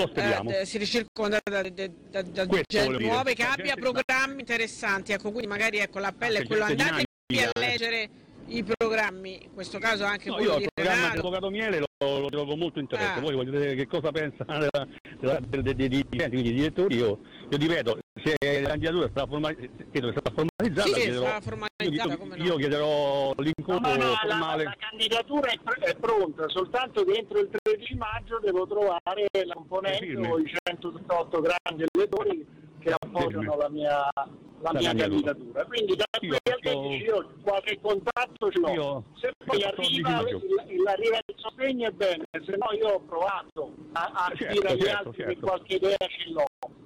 si ricirconda da gente nuove, che abbia programmi interessanti, ecco, quindi magari ecco, l'appello è quello, andatevi a leggere i programmi, in questo caso anche quello di Renato. L'avvocato Miele lo trovo con molto interesse, voi voglio vedere che cosa pensa dei direttori, io ripeto, se la candidatura sarà formalizzata, io chiederò l'incontro formale. La candidatura è pronta, soltanto che entro il 13 maggio devo trovare la componente o i 138 grandi elettori che appoggiano la mia candidatura, quindi da qui al 13 io qualche contatto ce l'ho, se poi arriva il sostegno è bene, se no io ho provato a dire agli altri che qualche idea ce l'ho.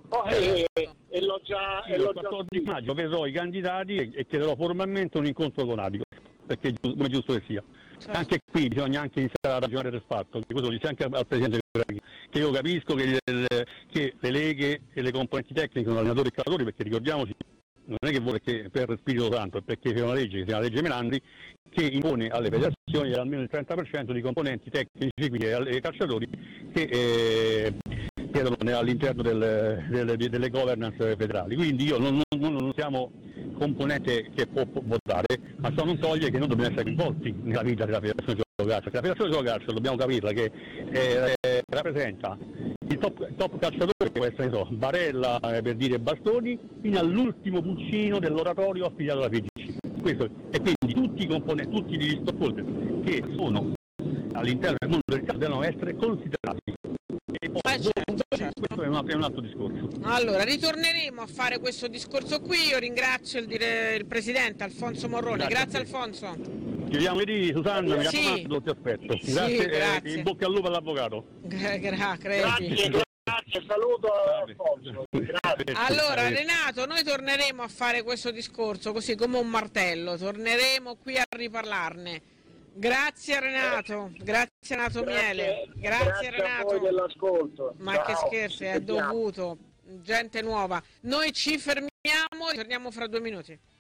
E l'ho già il 14 maggio vedrò i candidati e chiederò formalmente un incontro con Apico, perché come giusto che sia. Certo. Anche qui bisogna anche iniziare a ragionare del fatto, che questo lo dice anche al Presidente Draghi, che io capisco che le leghe e le componenti tecniche sono allenatori e calciatori, perché ricordiamoci, non è che vuole che per spirito santo, è perché c'è una legge che si chiama legge Melandri, che impone alle federazioni almeno il 30% di componenti tecnici, quindi ai calciatori, che chiedono all'interno delle governance federali. Quindi io non siamo componente che può votare, ma ciò non toglie che noi dobbiamo essere coinvolti nella vita della federazione gioco calcio. La federazione gioco calcio, dobbiamo capirla, che rappresenta il top calciatore, che può essere Barella, per dire Bastoni, fino all'ultimo pulcino dell'oratorio affiliato alla FIGC. Questo, e quindi tutti i componenti, tutti gli stockholder che sono all'interno del mondo del calcio devono essere considerati. E poi, certo. Questo è un altro discorso. Allora, ritorneremo a fare questo discorso qui. Io ringrazio il Presidente Alfonso Morrone. Grazie Alfonso. Ci vediamo lì, Susanna, mi raccomando, ti aspetto. Grazie. In bocca al lupo all'avvocato. Grazie, saluto Alfonso. Grazie. Allora Renato, noi torneremo a fare questo discorso così come un martello, torneremo qui a riparlarne. Grazie Renato, grazie Renato Miele, grazie Renato. A voi dell'ascolto. Ma ciao, che scherzi, è dovuto, gente nuova. Noi ci fermiamo e torniamo fra 2 minuti.